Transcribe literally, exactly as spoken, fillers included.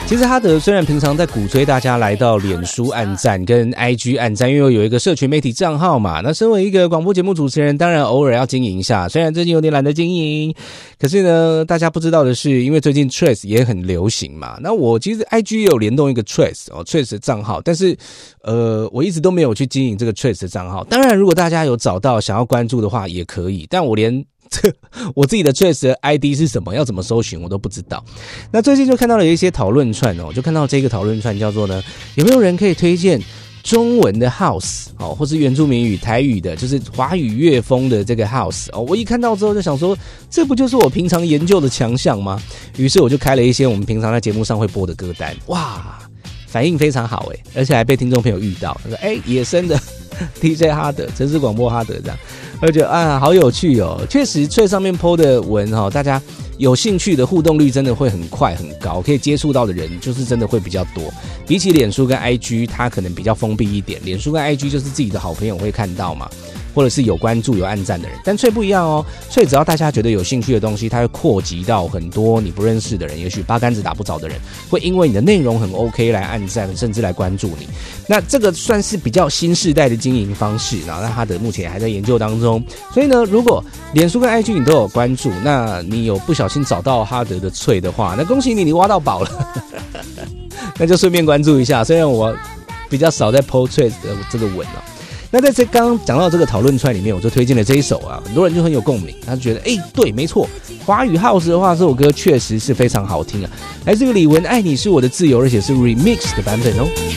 其实哈德虽然平常在鼓吹大家来到脸书按赞跟 I G 按赞，因为有一个社群媒体账号嘛，那身为一个广播节目主持人，当然偶尔要经营一下，虽然最近有点懒得经营，可是呢大家不知道的是，因为最近 Threads 也很流行嘛，那我其实 I G 也有联动一个 Threads 哦 Threads 的账号，但是呃我一直都没有去经营这个 Threads 的账号，当然如果大家有找到想要关注的话也可以，但我连我自己的 Threads 的 I D 是什么，要怎么搜寻我都不知道。那最近就看到了一些讨论串哦，就看到这个讨论串叫做呢，有没有人可以推荐中文的 House 哦，或是原住民语台语的，就是华语乐风的这个 House 哦。我一看到之后就想说，这不就是我平常研究的强项吗？于是我就开了一些我们平常在节目上会播的歌单，哇，反应非常好诶，而且还被听众朋友遇到，他说哎，野生的 D J 哈德，城市广播哈德这样。我觉得啊，好有趣哦！确实，最上面 po 的文哈、哦，大家有兴趣的互动率真的会很快很高，可以接触到的人就是真的会比较多。比起脸书跟 I G， 它可能比较封闭一点。脸书跟 I G 就是自己的好朋友会看到嘛，或者是有关注有按赞的人。但脆不一样哦，脆只要大家觉得有兴趣的东西，它会扩及到很多你不认识的人，也许八竿子打不着的人，会因为你的内容很 OK 来按赞，甚至来关注你。那这个算是比较新世代的经营方式，然后那它的目前还在研究当中。所以呢，如果脸书跟 I G 你都有关注，那你有不小心找到哈德的脆的话，那恭喜你，你挖到宝了。那就顺便关注一下，虽然我比较少在 po 脆的这个文了。那在这刚刚讲到这个讨论串里面，我就推荐了这一首啊，很多人就很有共鸣，他就觉得哎、欸，对，没错，华语 House 的话，这首歌确实是非常好听啊，来自于李玟，爱你是我的自由，而且是 remix 的版本哦。